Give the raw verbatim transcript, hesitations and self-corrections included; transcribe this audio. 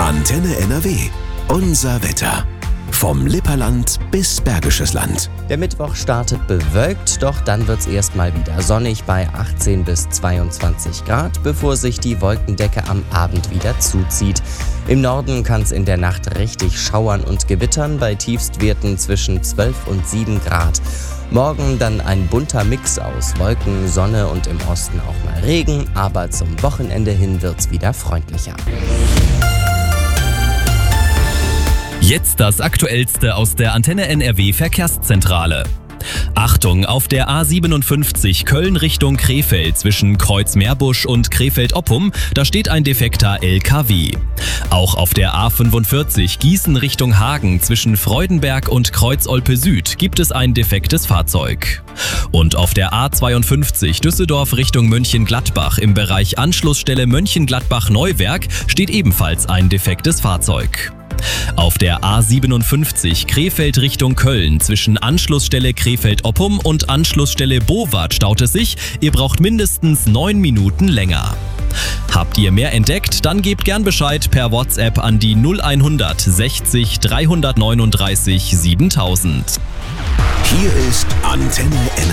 Antenne N R W. Unser Wetter. Vom Lipperland bis Bergisches Land. Der Mittwoch startet bewölkt, doch dann wird's erstmal wieder sonnig bei achtzehn bis zweiundzwanzig Grad, bevor sich die Wolkendecke am Abend wieder zuzieht. Im Norden kann's in der Nacht richtig schauern und gewittern bei Tiefstwerten zwischen zwölf und sieben Grad. Morgen dann ein bunter Mix aus Wolken, Sonne und im Osten auch mal Regen, aber zum Wochenende hin wird's wieder freundlicher. Jetzt das Aktuellste aus der Antenne N R W Verkehrszentrale. Achtung, auf der A siebenundfünfzig Köln Richtung Krefeld zwischen Kreuz-Meerbusch und Krefeld-Oppum, da steht ein defekter L K W. Auch auf der A fünfundvierzig Gießen Richtung Hagen zwischen Freudenberg und Kreuz-Olpe Süd gibt es ein defektes Fahrzeug. Und auf der A zweiundfünfzig Düsseldorf Richtung Mönchengladbach im Bereich Anschlussstelle Mönchengladbach-Neuwerk steht ebenfalls ein defektes Fahrzeug. Auf der A siebenundfünfzig Krefeld Richtung Köln zwischen Anschlussstelle Krefeld-Oppum und Anschlussstelle Bowart staut es sich. Ihr braucht mindestens neun Minuten länger. Habt ihr mehr entdeckt? Dann gebt gern Bescheid per WhatsApp an die null hundert sechzig dreihundertneununddreißig siebentausend. Hier ist Antenne N R W.